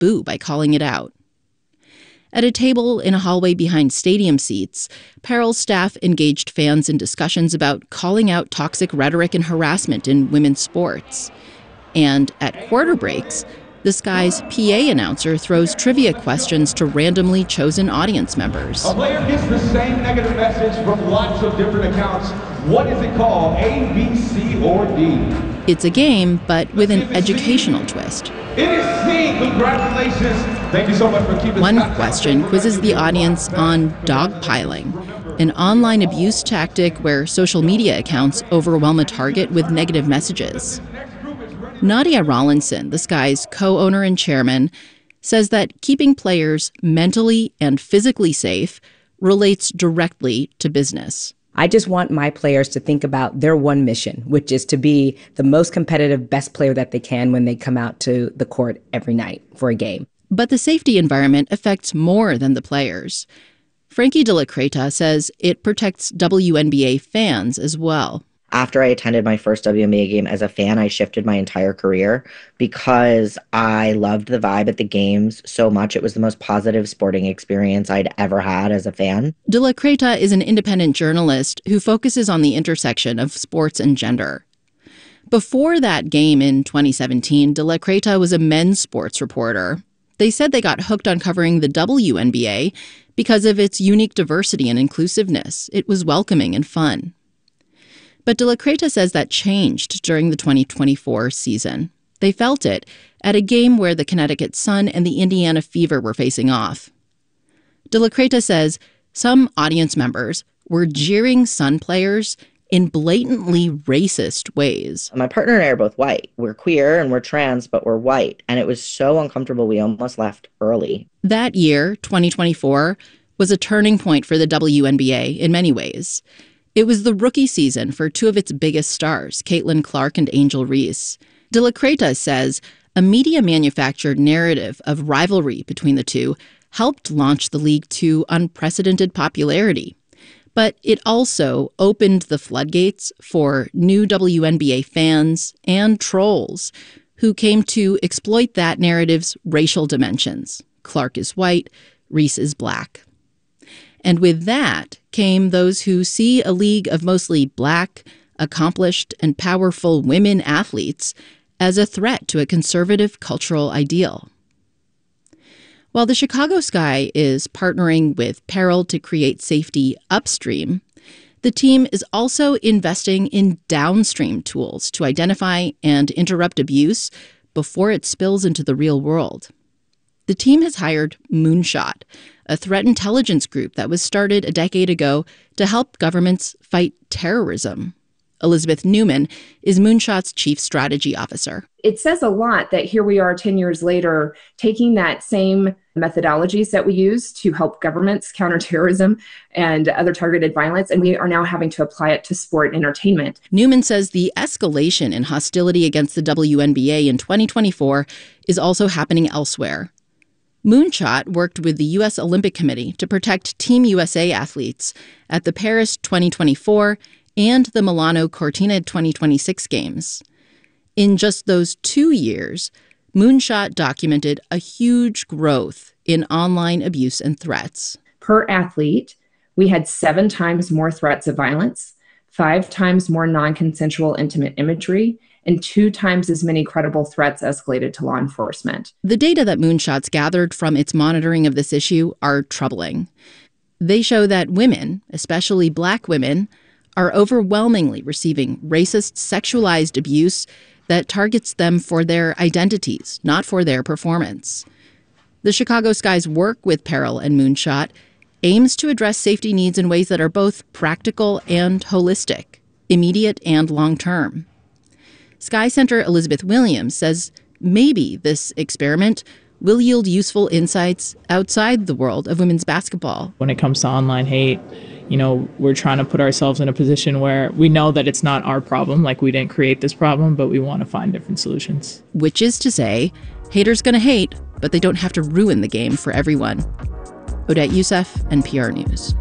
boo by calling it out. At a table in a hallway behind stadium seats, Perril's staff engaged fans in discussions about calling out toxic rhetoric and harassment in women's sports. And at quarter breaks, the Sky's PA announcer throws trivia questions to randomly chosen audience members. A player gets the same negative message from lots of different accounts. What is it called? A, B, C, or D? It's a game, but with an educational twist. It is C. Congratulations. Thank you so much for keeping One question quizzes the audience on dogpiling, an online abuse tactic where social media accounts overwhelm a target with negative messages. Nadia Rawlinson, the Sky's co-owner and chairman, says that keeping players mentally and physically safe relates directly to business. I just want my players to think about their one mission, which is to be the most competitive, best player that they can when they come out to the court every night for a game. But the safety environment affects more than the players. Frankie De La Creta says it protects WNBA fans as well. After I attended my first WNBA game as a fan, I shifted my entire career because I loved the vibe at the games so much. It was the most positive sporting experience I'd ever had as a fan. De La Creta is an independent journalist who focuses on the intersection of sports and gender. Before that game in 2017, De La Creta was a men's sports reporter. They said they got hooked on covering the WNBA because of its unique diversity and inclusiveness. It was welcoming and fun. But De La Creta says that changed during the 2024 season. They felt it at a game where the Connecticut Sun and the Indiana Fever were facing off. De La Creta says some audience members were jeering Sun players in blatantly racist ways. My partner and I are both white. We're queer and we're trans, but we're white. And it was so uncomfortable, we almost left early. That year, 2024, was a turning point for the WNBA in many ways. It was the rookie season for two of its biggest stars, Caitlin Clark and Angel Reese. De La Creta says a media-manufactured narrative of rivalry between the two helped launch the league to unprecedented popularity. But it also opened the floodgates for new WNBA fans and trolls who came to exploit that narrative's racial dimensions. Clark is white, Reese is black. And with that came those who see a league of mostly black, accomplished, and powerful women athletes as a threat to a conservative cultural ideal. While the Chicago Sky is partnering with Peril to create safety upstream, the team is also investing in downstream tools to identify and interrupt abuse before it spills into the real world. The team has hired Moonshot, a threat intelligence group that was started a decade ago to help governments fight terrorism. Elizabeth Newman is Moonshot's chief strategy officer. It says a lot that here we are 10 years later, taking that same methodologies that we use to help governments counter terrorism and other targeted violence, and we are now having to apply it to sport and entertainment. Newman says the escalation in hostility against the WNBA in 2024 is also happening elsewhere. Moonshot worked with the U.S. Olympic Committee to protect Team USA athletes at the Paris 2024 and the Milano Cortina 2026 games. In just those 2 years, Moonshot documented a huge growth in online abuse and threats. Per athlete, we had 7 times more threats of violence, 5 times more non-consensual intimate imagery, and 2 times as many credible threats escalated to law enforcement. The data that Moonshot's gathered from its monitoring of this issue are troubling. They show that women, especially Black women, are overwhelmingly receiving racist, sexualized abuse that targets them for their identities, not for their performance. The Chicago Sky's work with Peril and Moonshot aims to address safety needs in ways that are both practical and holistic, immediate and long-term. Sky Center Elizabeth Williams says maybe this experiment will yield useful insights outside the world of women's basketball. When it comes to online hate, we're trying to put ourselves in a position where we know that it's not our problem, like we didn't create this problem, but we want to find different solutions. Which is to say, haters gonna hate, but they don't have to ruin the game for everyone. Odette Yousef, NPR News.